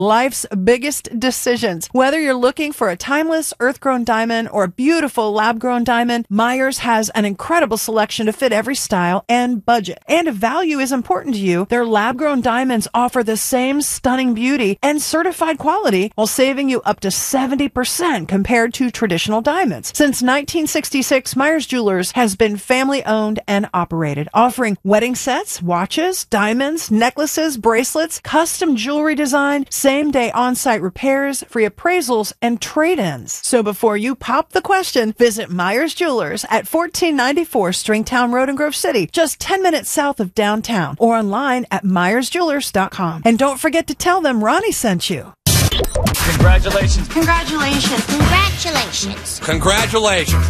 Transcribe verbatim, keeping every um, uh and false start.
life's biggest decisions. Whether you're looking for a timeless earth-grown diamond or a beautiful lab-grown diamond, Myers has an incredible selection to fit every style and budget. And if value is important to you, their lab-grown diamonds offer the same stunning beauty and certified quality while saving you up to seventy percent compared to traditional diamonds. Since nineteen sixty-six, Myers Jewelers has been family-owned and operated, offering wedding sets, watches, diamonds, necklaces, bracelets, custom jewelry design, same-day on-site repairs, free appraisals, and trade-ins. So before you pop the question, visit Myers Jewelers at fourteen ninety-four Stringtown Road in Grove City, just ten minutes south of downtown, or online at myers jewelers dot com. And don't forget to tell them Ronnie sent you. Congratulations. Congratulations. Congratulations. Congratulations.